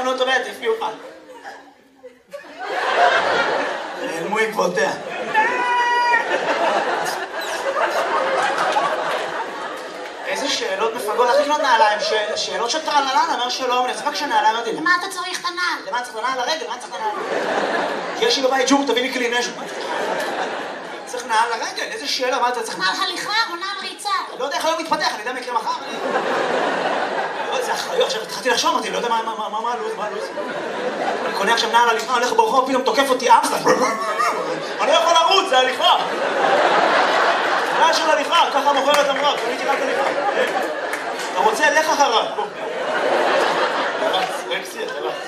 בחנות עובדת, הפקיעו לך. נעלמו עקבותיה. איזה שאלות מפגות, איך לקנות נעליים? שאלות של טרללן, אומר שלום, אני אצבק שנעליים, אמרתי, למה אתה צריך את הנעל? למה צריך את הנעל לרגל? למה צריך את הנעל? יש לי בבית ג'וק, תביא לי כלי נשק. צריך נעל לרגל? איזה שאלה? מה אתה צריך? נעל הליכה או נעל ריצה? לא יודע איך היום מתפתח, אני יודע מה יקרה מחר. זה אחריות, עכשיו התחלתי לחשוב, אמרתי, לא יודע מה הלו"ז, אני קונה עכשיו נעל הליכה, הולך ברחוב, פתאום תוקף אותי אמסטר. אני לא יכול לרוץ, זה הליכה. נעל של הליכה, ככה מוכרת אמרה, קניתי רק הליכה. אתה רוצה, לך אחריו. רקסי, אתה רץ.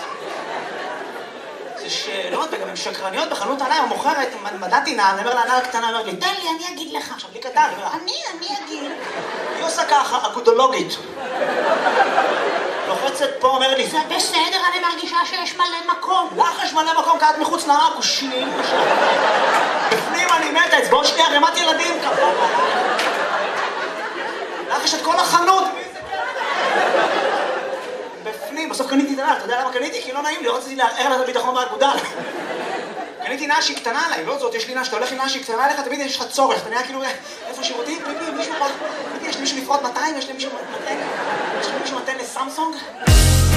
זה שאלות, וגם הן שקרניות בחנות נעליים, המוכרת, מדעתי נעל, אני אומר לה, נעל קטנה, אומר לי, תן לי, אני אגיד לך. עכשיו, לי קטן, אני אגיד. היא עושה ככה, אגודולוגית. לוחצת פה, אומרת לי, זה בסדר, אני מרגישה שיש מלא מקום. לך יש מלא מקום, קעת מחוץ לעכושים. בפנים אני מתה, אצבעות שלי ערימת ילדים. לך יש את כל החנות. בפנים, בסוף קניתי את הנעל, אתה יודע למה קניתי? כי לא נעים לי, רציתי לערער לה את הביטחון באגודה. קניתי נעל שהיא קטנה עליי, לא זאת, יש לי נעל שאתה הולך עם נעל שהיא קטנה עליך, תמיד יש לך צורך, אתה נראה כאילו, איפה שירותים? פיפי, מישהו פה, יש לי מישהו לפרוט 200, יש לי מישהו מתן לסמסונג?